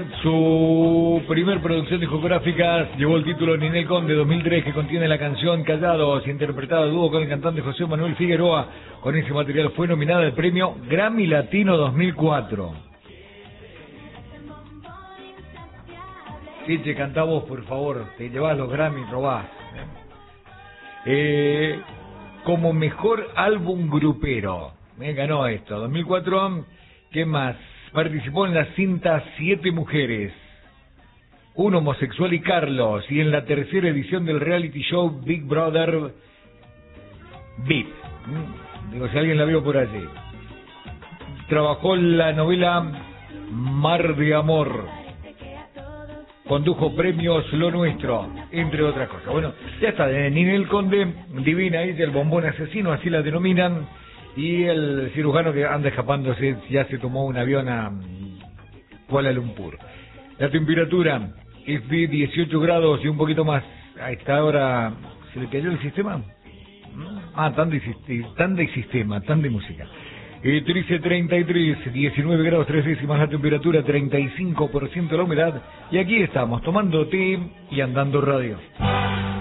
su primer producción discográfica llevó el título Ninel Conde 2003, que contiene la canción Callados, interpretada a dúo con el cantante José Manuel Figueroa. Con ese material fue nominada al premio Grammy Latino 2004. Sí, te cantá vos, por favor, te llevás los Grammy, robás. Como mejor álbum grupero, ganó esto, 2004. ¿Qué más? Participó en la cinta Siete Mujeres, Un Homosexual y Carlos, y en la tercera edición del reality show Big Brother VIP. Digo, si alguien la vio por allí. Trabajó en la novela Mar de Amor. Condujo premios Lo Nuestro, entre otras cosas. Bueno, ya está, Ninel Conde, divina, ella, el bombón asesino, así la denominan. Y el cirujano que anda escapándose, ya se tomó un avión a Kuala Lumpur. La temperatura es de 18 grados y un poquito más. A esta hora, ¿se le cayó el sistema? Tan de sistema, tan de música. 13:33, 19 grados 3 décimas la temperatura, 35% la humedad. Y aquí estamos, tomando té y andando radio.